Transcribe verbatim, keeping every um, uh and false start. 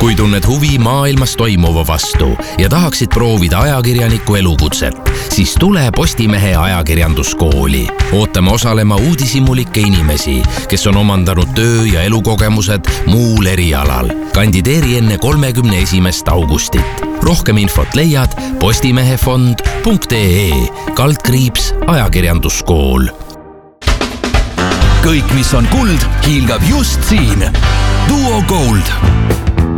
Kui tunned huvi maailmas toimuva vastu ja tahaksid proovida ajakirjaniku elukutset, siis tule Postimehe ajakirjanduskooli. Ootame osalema uudishimulikke inimesi, kes on omandanud töö- ja elukogemused muul erialal. Kandideeri enne kolmekümne esimest augustit. Rohkem infot leiad postimehefond punkt ee kaldkriips ajakirjanduskool. Kõik, mis on kuld, hiilgab just siin. Duo Gold.